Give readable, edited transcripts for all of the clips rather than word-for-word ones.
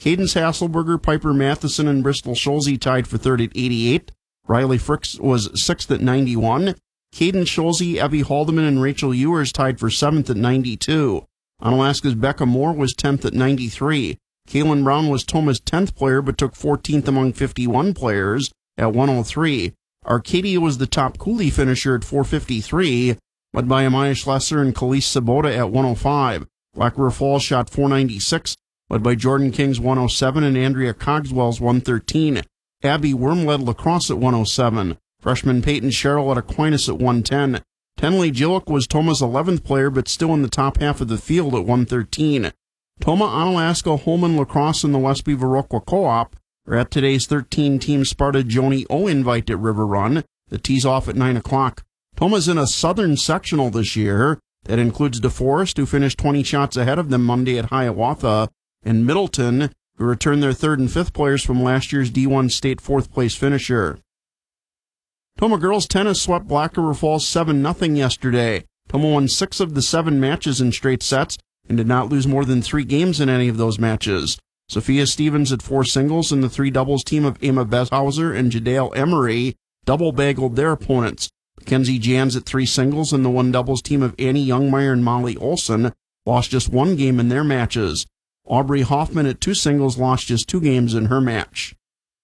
Cadence Hasselberger, Piper Matheson, and Bristol Schulze tied for third at 88. Riley Fricks was sixth at 91. Caden Schulze, Evie Haldeman, and Rachel Ewers tied for seventh at 92. Onalaska's Becca Moore was 10th at 93. Kaylin Brown was Toma's 10th player, but took 14th among 51 players at 103. Arcadia was the top Cooley finisher at 453, led by Amaya Schlesser and Khalees Sabota at 105. Black River Falls shot 496, led by Jordan King's 107 and Andrea Cogswell's 113. Abby Worm led Lacrosse at 107. Freshman Peyton Sherrill at Aquinas at 110. Tenley Gillick was Toma's 11th player, but still in the top half of the field at 113. Toma, Onalaska, Holman, Lacrosse, and the Westby Viroqua Co-op are at today's 13-team Sparta Joni O invite at River Run that tees off at 9 o'clock. Toma's in a Southern sectional this year that includes DeForest, who finished 20 shots ahead of them Monday at Hiawatha, and Middleton, who returned their third and fifth players from last year's D1 state fourth-place finisher. Toma girls tennis swept Black River Falls 7-0 yesterday. Toma won 6 of the 7 matches in straight sets and did not lose more than 3 games in any of those matches. Sophia Stevens at 4 singles and the 3 doubles team of Emma Bethhauser and Jadale Emery double-baggled their opponents. Mackenzie Jans at 3 singles and the 1 doubles team of Annie Youngmeyer and Molly Olson lost just 1 game in their matches. Aubrey Hoffman at 2 singles lost just 2 games in her match.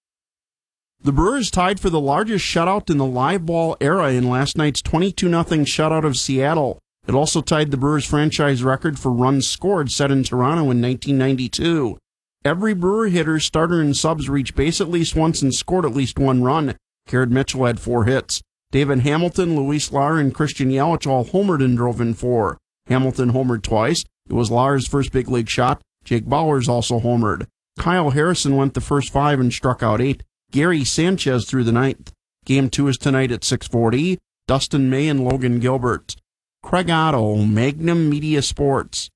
The Brewers tied for the largest shutout in the live ball era in last night's 22-0 shutout of Seattle. It also tied the Brewers' franchise record for runs scored set in Toronto in 1992. Every Brewer hitter, starter, and subs reached base at least once and scored at least 1 run. Garrett Mitchell had 4 hits. David Hamilton, Luis Lar, and Christian Yelich all homered and drove in 4. Hamilton homered twice. It was Lar's first big league shot. Jake Bowers also homered. Kyle Harrison went the first 5 and struck out 8. Gary Sanchez through the 9th. Game 2 is tonight at 6:40. Dustin May and Logan Gilbert. Craig Otto, Magnum Media Sports.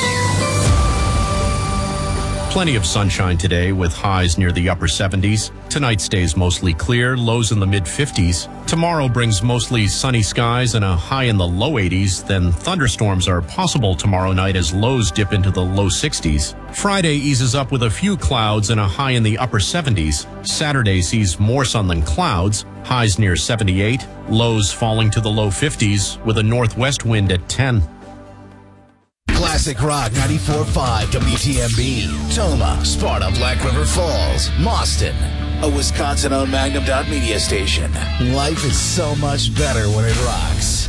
Plenty of sunshine today with highs near the upper 70s. Tonight stays mostly clear, lows in the mid-50s. Tomorrow brings mostly sunny skies and a high in the low 80s. Then thunderstorms are possible tomorrow night as lows dip into the low 60s. Friday eases up with a few clouds and a high in the upper 70s. Saturday sees more sun than clouds, highs near 78, lows falling to the low 50s with a northwest wind at 10. Classic Rock 94.5 WTMB. Toma, Sparta, Black River Falls, Mauston. A Wisconsin-owned Magnum Media station. Life is so much better when it rocks.